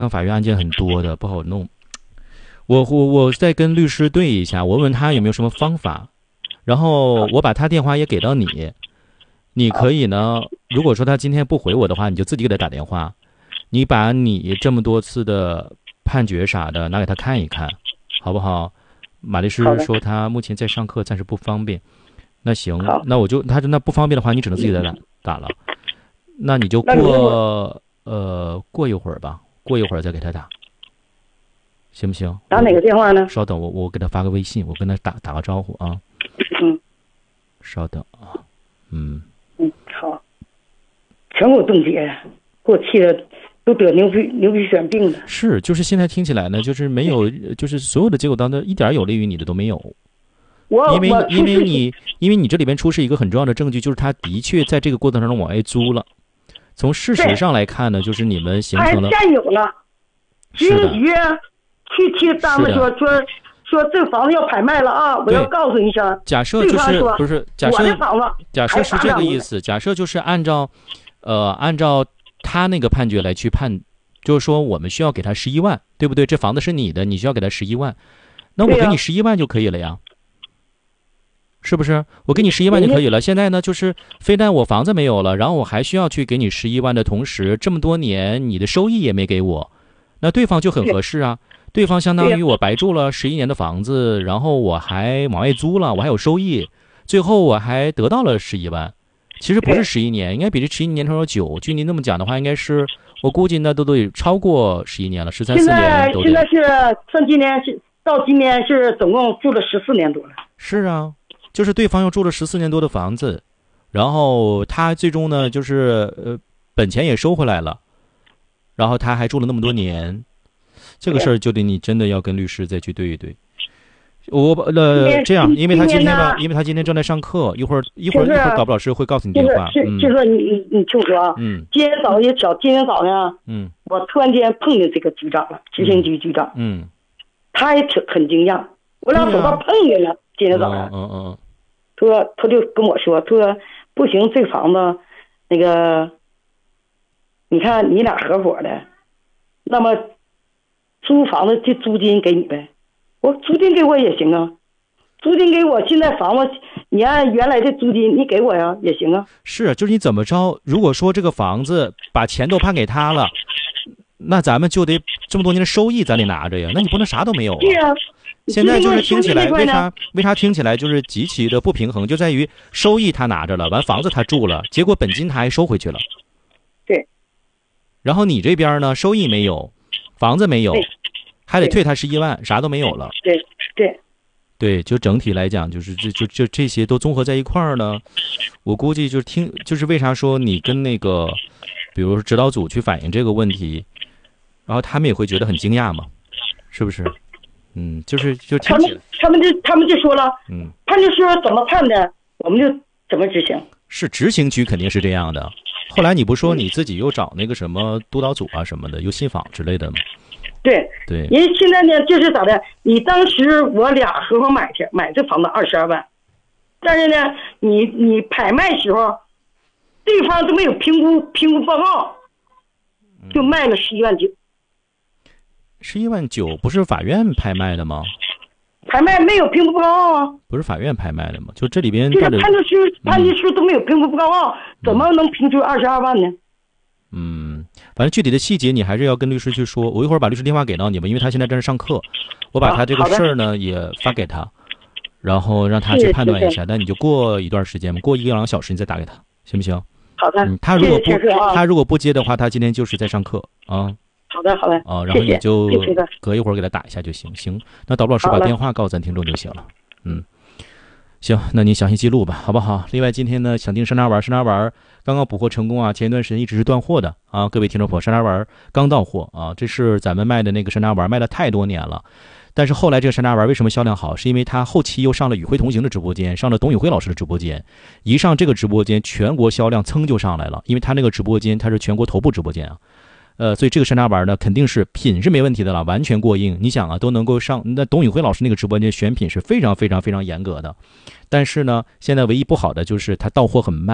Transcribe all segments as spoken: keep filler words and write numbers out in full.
那法院案件很多的，不好弄。我我我再跟律师对一下，我问他有没有什么方法，然后我把他电话也给到你，你可以呢，如果说他今天不回我的话，你就自己给他打电话，你把你这么多次的判决啥的拿给他看一看，好不好？马律师说他目前在上课，暂时不方便。那行，那我就他就那不方便的话，你只能自己再打打了。那你就过呃过一会儿吧，过一会儿再给他打，行不行？ 打哪个电话呢？ 稍等，我我给他发个微信，我跟他打打个招呼啊。 嗯。 稍等啊。嗯。 嗯，好。全给我冻结，给我气的都得牛皮牛皮癣病了。 是，就是现在听起来呢，就是没有，就是所有的结果当中一点有利于你的都没有。 我因为因为你因为你这里边出示一个很重要的证据，就是他的确在这个过程当中往外租了。从事实上来看呢，就是你们形成了还占有了。局局去去单位说说说这个房子要拍卖了啊！我要告诉你一声。 假设就是不是假设我的房子假设是这个意思，假设就是按照呃按照他那个判决来去判，就是说我们需要给他十一万，对不对？这房子是你的，你需要给他十一万，那我给你十一万就可以了呀。是不是？我给你十一万就可以了。现在呢，就是非但我房子没有了，然后我还需要去给你十一万的同时，这么多年你的收益也没给我，那对方就很合适啊。对方相当于我白住了十一年的房子，然后我还往外租了，我还有收益，最后我还得到了十一万。其实不是十一年，应该比这十一年头要久。据您那么讲的话，应该是我估计那都都超过十一年了，十三四年都得。 现在现在是算今年是到今年是总共住了十四年多了。 是啊。就是对方又住了十四年多的房子，然后他最终呢，就是呃本钱也收回来了，然后他还住了那么多年，这个事儿就得你真的要跟律师再去对一对。我呃这样，因为他今天吧，因为他今天正在上课，一会儿一会儿一会儿导播老师会告诉你电话。 就是就是你你你听我说啊， 嗯， 今天早上也巧，今天早上嗯， 我突然间碰见这个局长了，执行局局长， 嗯， 他也挺很惊讶，我俩走道碰见了。今天早上， 嗯嗯， 他说他就跟我说，他说不行，这房子那个，你看你俩合伙的，那么租房子的租金给你呗。我租金给我也行啊，租金给我，现在房子你按原来的租金你给我呀也行啊。 是，就是你怎么着，如果说这个房子把钱都判给他了，那咱们就得这么多年的收益咱得拿着呀，那你不能啥都没有啊。 对呀。 现在就是听起来，为啥为啥听起来就是极其的不平衡，就在于收益他拿着了，完房子他住了，结果本金他还收回去了。 对。 然后你这边呢，收益没有，房子没有，还得退他十一万，啥都没有了。 对对。 对，就整体来讲，就是这就就这些都综合在一块儿呢，我估计就是听就是为啥说你跟那个，比如说指导组去反映这个问题，然后他们也会觉得很惊讶嘛，是不是？嗯，就是就他们他们就他们就说了， 嗯， 判决书怎么判的，我们就怎么执行。 是执行局肯定是这样的。后来你不说你自己又找那个什么督导组啊什么的，又信访之类的吗？ 对对。 人现在呢，就是咋的？你当时我俩合伙买去买这房子二十二万，但是呢，你你拍卖时候，对方都没有评估评估报告，就卖了十一万九。 十一万九不是法院拍卖的吗？ 拍卖没有评估报告啊。 不是法院拍卖的吗？就这里边就是判决书，判决书都没有评估报告，怎么能评出二十二万呢？ 嗯，反正具体的细节你还是要跟律师去说。我一会儿把律师电话给到你们，因为他现在正在上课，我把他这个事儿呢也发给他，然后让他去判断一下。但你就过一段时间嘛，过一个两个小时你再打给他，行不行？ 好的。 嗯，他如果不他如果不接的话，他今天就是在上课啊。 好的，好的。 啊，然后你就隔一会儿给他打一下就行。行，那导播老师把电话告诉咱听众就行了。嗯，行，那你详细记录吧，好不好？另外，今天呢，想订山楂丸，山楂丸刚刚补货成功啊！前一段时间一直是断货的啊，各位听众朋友，山楂丸刚到货啊，这是咱们卖的那个山楂丸，卖了太多年了。但是后来这个山楂丸为什么销量好？是因为它后期又上了宇辉同行的直播间，上了董宇辉老师的直播间，一上这个直播间，全国销量噌就上来了，因为他那个直播间它是全国头部直播间啊。呃，所以这个山楂丸呢，肯定是品是没问题的了，完全过硬。你想啊，都能够上那董宇辉老师那个直播间选品是非常非常非常严格的。但是呢，现在唯一不好的就是它到货很慢，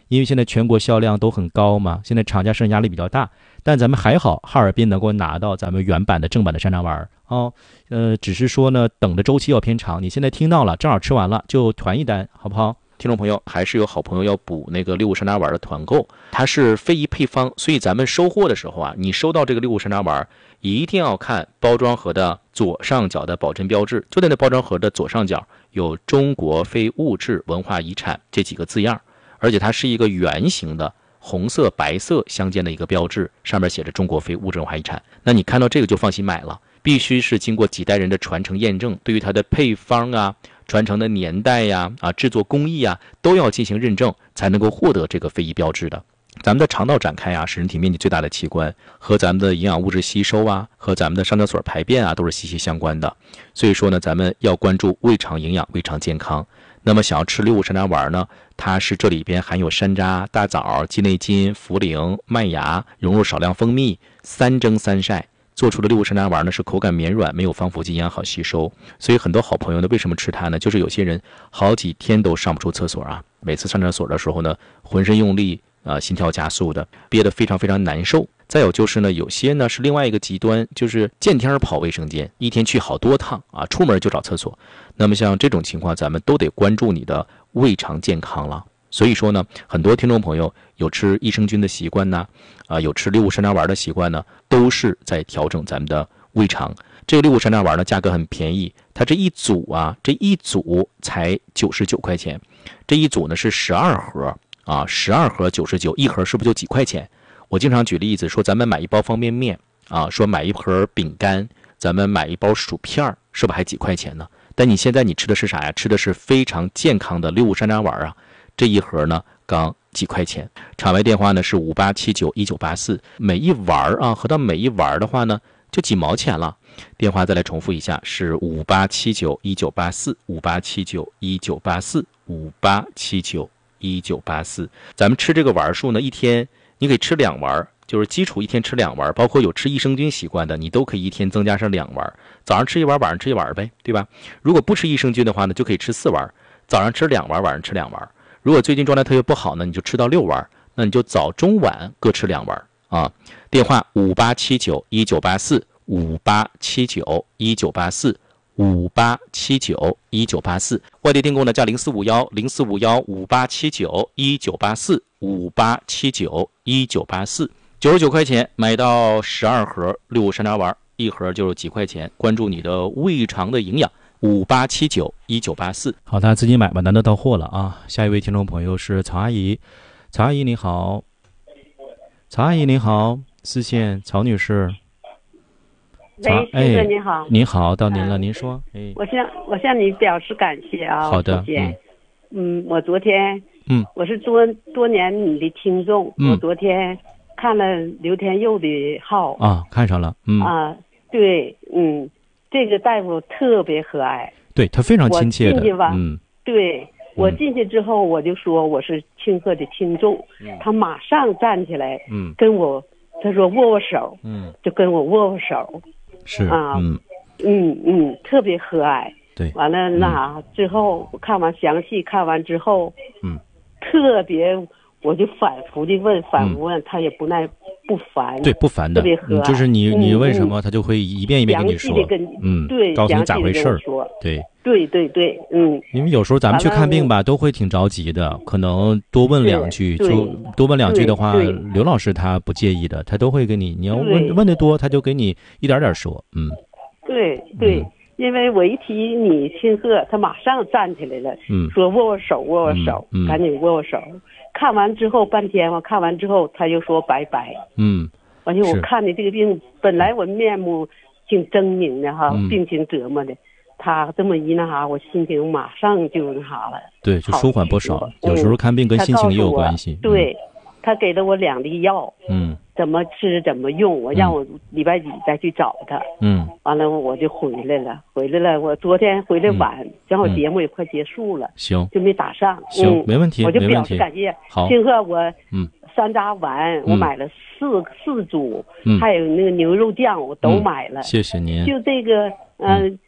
因为现在全国销量都很高嘛，现在厂家市场压力比较大，但咱们还好，哈尔滨能够拿到咱们原版的正版的山楂丸哦，呃，只是说呢，等的周期要偏长。你现在听到了，正好吃完了就团一单，好不好？听众朋友，还是有好朋友要补那个六物山楂丸的团购，它是非遗配方，所以咱们收货的时候啊，你收到这个六物山楂丸，一定要看包装盒的左上角的保真标志，就在那包装盒的左上角有中国非物质文化遗产这几个字样，而且它是一个圆形的红色白色相间的一个标志，上面写着中国非物质文化遗产。那你看到这个就放心买了，必须是经过几代人的传承验证，对于它的配方啊、传承的年代呀、啊、制作工艺啊，都要进行认证，才能够获得这个非遗标志的。咱们的肠道展开啊，是人体面积最大的器官，和咱们的营养物质吸收啊，和咱们的上厕所排便啊，都是息息相关的。所以说呢，咱们要关注胃肠营养、胃肠健康。那么想要吃六物山楂丸呢，它是这里边含有山楂、大枣、鸡内金、茯苓、麦芽，融入少量蜂蜜，三蒸三晒做出的六物山楂丸呢，是口感绵软，没有防腐剂，营养好吸收。所以很多好朋友呢，为什么吃它呢？就是有些人好几天都上不出厕所啊，每次上厕所的时候呢，浑身用力啊、呃，心跳加速的，憋得非常非常难受。再有就是呢，有些呢是另外一个极端，就是见天跑卫生间，一天去好多趟啊，出门就找厕所。那么像这种情况，咱们都得关注你的胃肠健康了。所以说呢，很多听众朋友有吃益生菌的习惯呢，啊、呃，有吃六物山楂丸的习惯呢，都是在调整咱们的胃肠。这个六物山楂丸呢，价格很便宜，它这一组啊，这一组才九十九块钱，这一组呢是十二盒啊，十二盒九十九，一盒是不是就几块钱？我经常举例子说，咱们买一包方便面啊，说买一盒饼干，咱们买一包薯片，是不是还几块钱呢？但你现在你吃的是啥呀？吃的是非常健康的六物山楂丸啊，这一盒呢刚几块钱。场外电话呢是五八七九一九八四，每一丸啊，合到每一丸的话呢就几毛钱了。电话再来重复一下，是五八七九一九八四，五八七九一九八四，五八七九一九八四。咱们吃这个丸数呢，一天你可以吃两丸，就是基础一天吃两丸，包括有吃益生菌习惯的，你都可以一天增加上两丸，早上吃一丸，晚上吃一丸呗，对吧？如果不吃益生菌的话呢，就可以吃四丸，早上吃两丸，晚上吃两丸。如果最近状态特别不好呢，你就吃到六丸，那你就早中晚各吃两丸啊。电话五八七九一九八四，五八七九一九八四，五八七九一九八四。外地订购呢加零四五幺零四五幺五八七九一九八四，五八七九一九八四。九十九块钱买到十二盒六物山楂丸，一盒就是几块钱。关注你的胃肠的营养。五八七九一九八四。好，大家自己买吧，难得到货了啊！下一位听众朋友是曹阿姨，曹阿姨你好，曹阿姨你好，四线曹女士。 喂，先生你好。 您好，到您了，您说。哎， 我向我向你表示感谢啊。 好的。 嗯，嗯，我昨天， 嗯， 我是多多年你的听众， 嗯， 我昨天看了刘天佑的号啊，看上了，嗯啊，对，嗯。这个大夫特别和蔼， 对他非常亲切的。 我进去吧， 嗯， 对我进去之后，我就说我是庆贺的听众， 嗯， 他马上站起来， 嗯， 跟我他说握握手， 嗯， 就跟我握握手， 是啊， 嗯嗯嗯，特别和蔼。 对， 完了那、嗯、之后看完详细看完之后， 嗯， 特别我就反复的问，反复问，嗯、他也不耐。不烦， 对，不烦的， 特别和蔼、 嗯、就是你你问什么、 嗯， 他就会一遍一遍跟你说，嗯， 对， 告诉你咋回事儿，对， 对对对，嗯， 因为有时候咱们去看病吧，都会挺着急的，可能多问两句，就多问两句的话，刘老师他不介意的，他都会跟你，你要问问的多，他就给你一点点说，嗯， 对对、嗯，因为我一提你庆贺，他马上站起来了， 嗯， 说握握手，握握手， 嗯嗯、 赶紧握握手。看完之后半天，我看完之后他又说拜拜。 嗯， 而且我看的这个病，本来我面目挺狰狞的哈、 嗯， 病情折磨的，他这么一那啥，我心情马上就那啥了。 对，就舒缓不少。有时候看病跟心情也有关系。 嗯、对、嗯，他给了我两粒药。 嗯。 怎么吃怎么用，我让我礼拜几再去找他。 嗯， 完了我就回来了，回来了。我昨天回来晚， 嗯、 正好节目也快结束了， 行， 就没打上。 行， 嗯、 没问题， 我就表示感谢。 好， 庆贺我嗯山楂丸、嗯、我买了四四组、 嗯， 还有那个牛肉酱我都买了。 嗯、谢谢您。 就这个嗯、呃，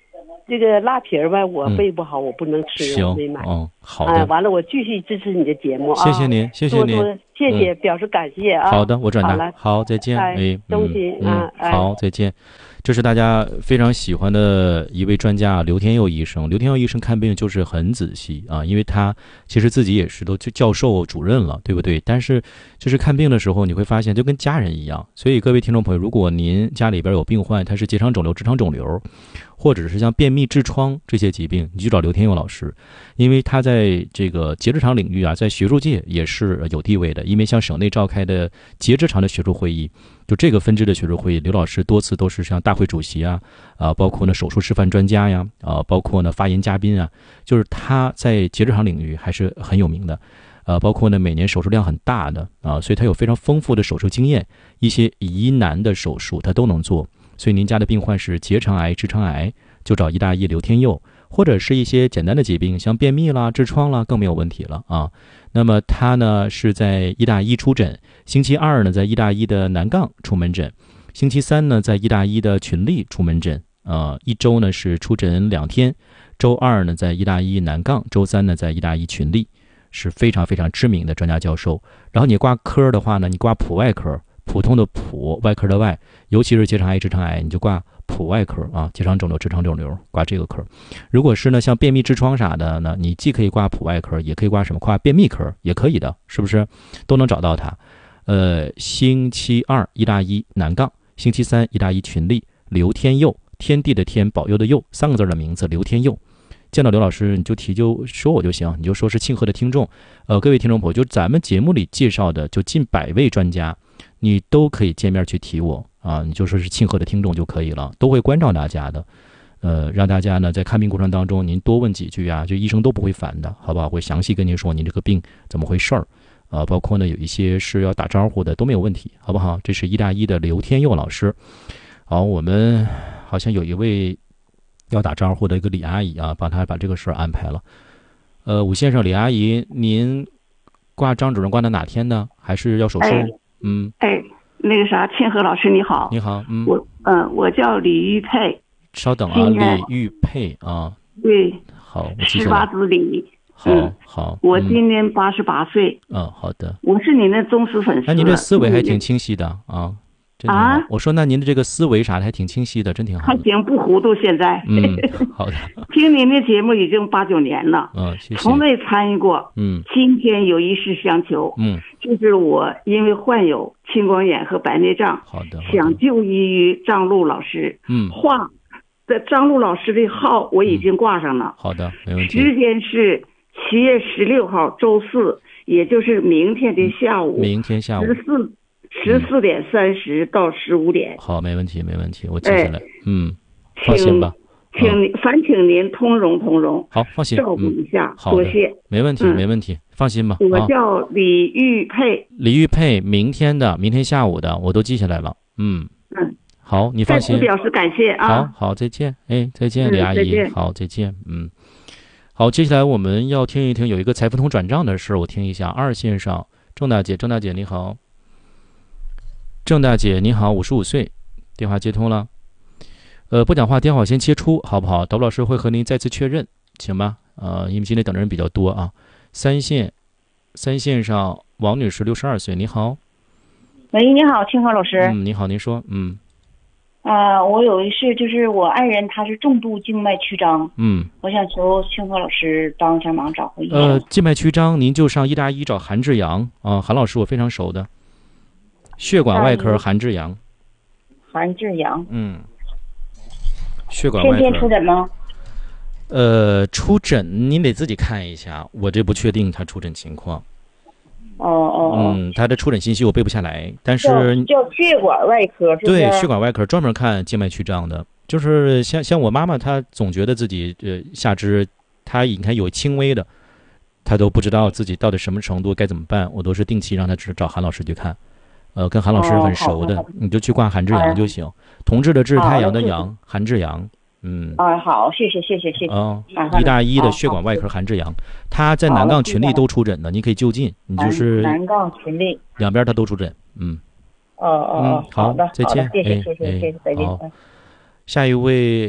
这个辣皮儿吧，我嗯胃不好，我不能吃，我行没买。 哦，好哎， 的， 完了，我继续支持你的节目啊！ 谢谢您，谢谢您， 多多谢谢， 嗯表示感谢啊！ 好的，我转达。 好了， 好，再见。 哎哎， 中嗯心啊嗯， 哎好，再见。这是大家非常喜欢的一位专家刘天佑医生。刘天佑医生看病就是很仔细啊，因为他其实自己也是都教授主任了，对不对？但是就是看病的时候，你会发现就跟家人一样。所以各位听众朋友，如果您家里边有病患，他是结肠肿瘤、直肠肿瘤，或者是像便秘、痔疮这些疾病，你就找刘天佑老师，因为他在这个结直肠领域啊，在学术界也是有地位的。因为像省内召开的结直肠的学术会议，就这个分支的学术会议，刘老师多次都是像大会主席啊，啊，包括呢手术示范专家呀，啊，包括呢发言嘉宾啊，就是他在结直肠领域还是很有名的。呃，包括呢每年手术量很大的啊，所以他有非常丰富的手术经验，一些疑难的手术他都能做。所以您家的病患是结肠癌、直肠癌，就找医大医刘天佑，或者是一些简单的疾病，像便秘啦、痔疮啦，更没有问题了啊。那么他呢是在医大医出诊，星期二呢在医大医的南杠出门诊，星期三呢在医大医的群力出门诊，呃，一周呢是出诊两天，周二呢在医大医南杠，周三呢在医大医群力，是非常非常知名的专家教授。然后你挂科的话呢，你挂普外科，普通的普，外科的外，尤其是结肠癌、直肠癌，你就挂普外科啊，结肠肿瘤、直肠肿瘤挂这个科。如果是呢像便秘、痔疮啥的呢，你既可以挂普外科，也可以挂什么挂便秘科，也可以的，是不是？都能找到他。呃，星期二医大医南杠，星期三医大医群力，刘天佑，天地的天，保佑的佑，三个字的名字，刘天佑。见到刘老师你就提就说我就行，你就说是庆贺的听众。呃，各位听众朋友，就咱们节目里介绍的就近百位专家，你都可以见面去提我啊，你就说是庆贺的听众就可以了，都会关照大家的。呃，让大家呢在看病过程当中您多问几句啊，就医生都不会烦的，好不好？会详细跟您说您这个病怎么回事儿，呃，包括呢有一些是要打招呼的都没有问题，好不好？这是医大医的刘天佑老师。好，我们好像有一位要打招呼的一个李阿姨啊，帮她把这个事儿安排了。呃，武先生，李阿姨，您挂张主任挂到哪天呢？还是要手术？ 哎、 嗯， 哎，那个啥，庆和老师你好， 你好，嗯， 我嗯、呃，我叫李玉佩， 稍等啊，李玉佩啊， 对， 好，我记十下来。 八子李， 好、 嗯、 好， 我嗯今年八十八岁， 嗯，好的。 我是您的忠实粉丝。 那您这思维还挺嗯清晰的啊，真挺好。 啊我说那您的这个思维啥的还挺清晰的，真挺好的。 还行，不糊涂。现在， 嗯，好的， 听您的节目已经八九年了， 嗯，谢谢。 从未参与过。 嗯今天有一事相求， 嗯， 就是我因为患有青光眼和白内障， 好的，好想的， 就医于张璐老师。 嗯， 话的张璐老师的号我已经挂上了。 好的，没问题。 时间是七月十六号周四，也就是明天的下午明天下午。 十四十四点三十到十五点。 好，没问题，没问题，我记下来。嗯， 请放心吧。 请您，烦请您通融通融， 好，放心， 照顾嗯， 一下， 好的多谢。 没问题， 嗯没问题，放心吧。 我啊， 叫李玉佩， 李玉佩，明天的，明天下午的，我都记下来了。嗯， 嗯， 好，你再放心。 次表示感谢好啊。 好，再见。哎，再见， 嗯李阿姨。 再见好，再见。嗯，好，接下来我们要听一听有一个财富通转账的事，我听一下。二线上，郑大姐，郑大姐你好。郑大姐你好，五十五岁，电话接通了。呃，不讲话，电话我先切出，好不好？导播老师会和您再次确认，行吗？呃，因为今天等的人比较多啊。三线，三线上，王女士，六十二岁，你好。 喂，你好，清河老师。 嗯，你好，您说。嗯。 呃，我有一事，就是我爱人他是重度静脉曲张， 嗯。 我想求清河老师帮一下忙，找回一下。 呃，静脉曲张，您就上医大医找韩志阳啊，韩老师我非常熟的，血管外科韩志阳。 韩志阳。 嗯。血管外科。 天天出诊吗？ 呃，出诊您得自己看一下，我这不确定他出诊情况。 哦哦哦。 嗯，他的出诊信息我背不下来，但是叫叫血管外科，是不是？ 对，血管外科专门看静脉曲张的，就是像像我妈妈，她总觉得自己呃下肢，她你看有轻微的，她都不知道自己到底什么程度该怎么办，我都是定期让她只找韩老师去看，呃，跟韩老师很熟的， 哦、 你就去挂韩志阳就行，同志的志，太阳的阳，韩志阳。嗯， 啊，好，谢谢谢谢谢谢。 哦，一大一的血管外科韩志阳，他在南杠群力都出诊的，你可以就近，你就是南杠群力两边他都出诊。嗯， 哦哦哦， 好的， 再见， 谢谢谢谢谢谢，再见。 好，下一位应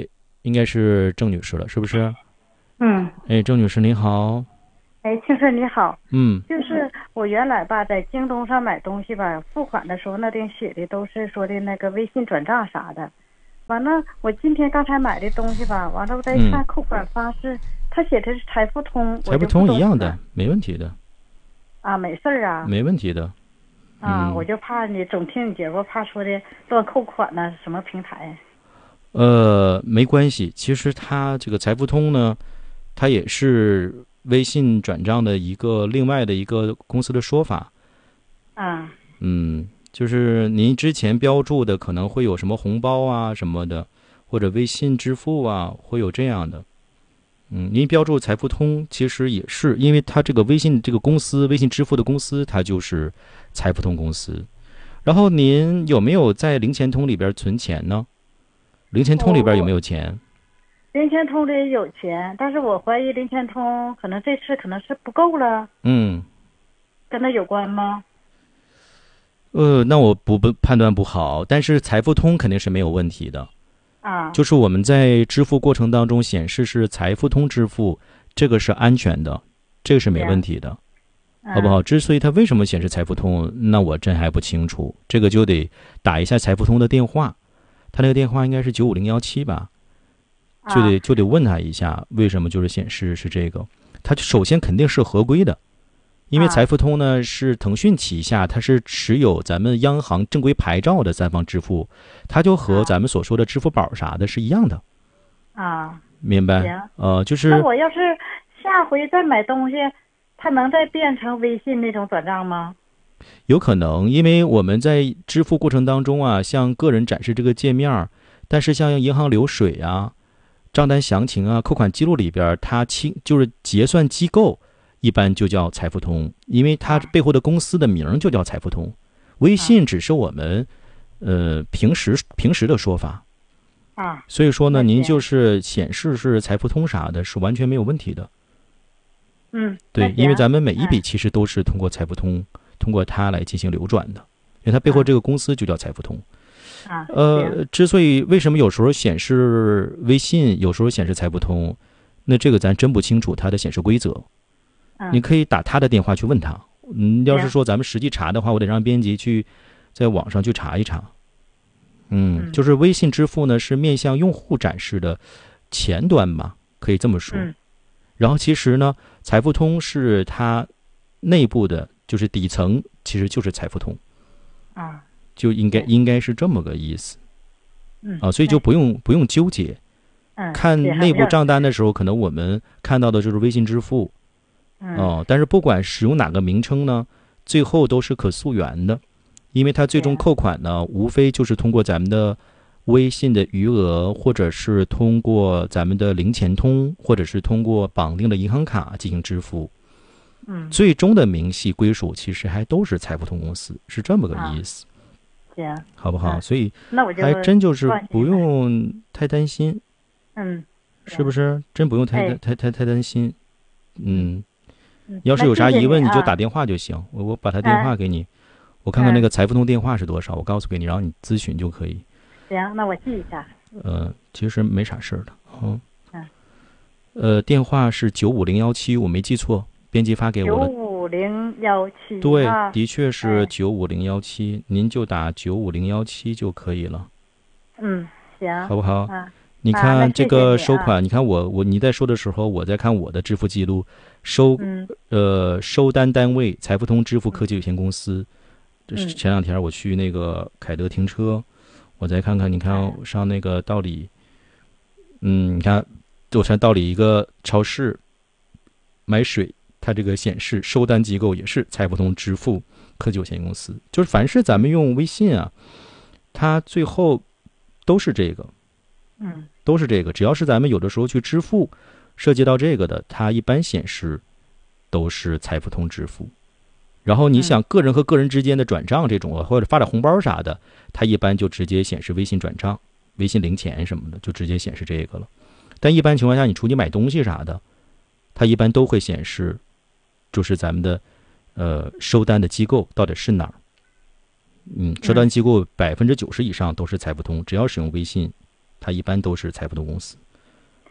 应该是郑女士了，是不是？ 嗯， 哎，郑女士您好。 哎，青春你好。 嗯， 就是我原来吧，在京东上买东西吧，付款的时候那顶写的都是说的那个微信转账啥的。完了，我今天刚才买的东西吧，完了我再看扣款方式，他写的是财付通， 财付通一样的，没问题的。 啊，没事儿啊。 没问题的。 啊， 嗯、 我就怕你总听你节目，怕说的乱扣款呢，什么平台？ 呃，没关系，其实它这个财付通呢，它也是微信转账的一个另外的一个公司的说法。 啊。 嗯，就是您之前标注的可能会有什么红包啊什么的，或者微信支付啊，会有这样的。嗯，您标注财付通，其实也是因为它这个微信这个公司，微信支付的公司，它就是财付通公司。然后您有没有在零钱通里边存钱呢？零钱通里边有没有钱？ 零钱通里有钱，但是我怀疑零钱通可能这次可能是不够了。 嗯， 跟它有关吗？ 呃，那我不不判断不好，但是财付通肯定是没有问题的。 啊， 就是我们在支付过程当中显示是财付通支付，这个是安全的，这个是没问题的， 嗯、 好不好？之所以它为什么显示财付通，那我真还不清楚，这个就得打一下财付通的电话，他那个电话应该是九五零幺七吧，就得就得问他一下为什么就是显示是这个，他首先肯定是合规的。因为财付通呢是腾讯旗下，它是持有咱们央行正规牌照的三方支付，它就和咱们所说的支付宝啥的是一样的。 啊， 明白？ 行。 呃，就是。 那我要是下回再买东西，它能再变成微信那种转账吗？ 有可能，因为我们在支付过程当中啊，向个人展示这个界面，但是像银行流水啊、账单详情啊、扣款记录里边，它清就是结算机构。一般就叫财付通，因为它背后的公司的名就叫财付通，微信只是我们呃平时平时的说法啊。 所以说呢，您就是显示是财付通啥的，是完全没有问题的。 嗯， 对，因为咱们每一笔其实都是通过财付通，通过它来进行流转的，因为它背后这个公司就叫财付通。 啊， 呃，之所以为什么有时候显示微信，有时候显示财付通，那这个咱真不清楚它的显示规则。你可以打他的电话去问他。嗯，要是说咱们实际查的话，我得让编辑去在网上去查一查。嗯，就是微信支付呢是面向用户展示的前端吧，可以这么说。 嗯、 然后其实呢，财付通是它内部的，就是底层其实就是财付通。 啊， 就应该应该是这么个意思。 嗯啊，所以就不用不用纠结。 嗯， 看内部账单的时候，可能我们看到的就是微信支付。哦，但是不管使用哪个名称呢，最后都是可溯源的，因为它最终扣款呢，无非就是通过咱们的微信的余额，或者是通过咱们的零钱通，或者是通过绑定的银行卡进行支付。 嗯， 最终的明细归属其实还都是财付通公司，是这么个意思。 行、啊， 好不好？ 嗯、 所以那我就还真就是不用太担心。 嗯， 是不是？真不用太、 哎、 太太太担心。嗯。要是有啥疑问，你就打电话就行。我我把他电话给你，我看看那个财付通电话是多少，我告诉给你，然后你咨询就可以。 行，那我记一下。 呃，其实没啥事儿的。嗯。呃，电话是九五零幺七，我没记错，编辑发给我的。 九五零幺七。 对，的确是九五零幺七，您就打九五零幺七就可以了。 嗯，行。 好不好？ 啊。 你看这个收款，啊、你看我我你在说的时候，我在看我的支付记录，收、 嗯、 呃收单单位财付通支付科技有限公司。这、 嗯、 是前两天我去那个凯德停车，我再看看，你看我上那个道理，嗯，你看我上道理一个超市买水，它这个显示收单机构也是财付通支付科技有限公司。就是凡是咱们用微信啊，它最后都是这个。 嗯， 都是这个，只要是咱们有的时候去支付，涉及到这个的，它一般显示都是财付通支付。然后你想个人和个人之间的转账这种，嗯、或者发点红包啥的，它一般就直接显示微信转账、微信零钱什么的，就直接显示这个了。但一般情况下，你出去买东西啥的，它一般都会显示，就是咱们的呃收单的机构到底是哪儿。嗯，收单机构百分之九十以上都是财付通，只要使用微信。它一般都是财付通公司，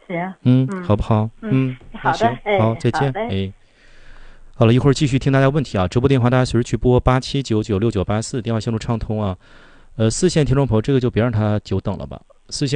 行， 嗯， 嗯好不好？ 嗯，好的， 行， 哎， 好，再见， 好嘞哎。好了，一会儿继续听大家问题啊！直播电话大家随时去拨八七九九六九八四，电话线路畅通啊。呃，四线听众朋友，这个就别让他久等了吧。四线。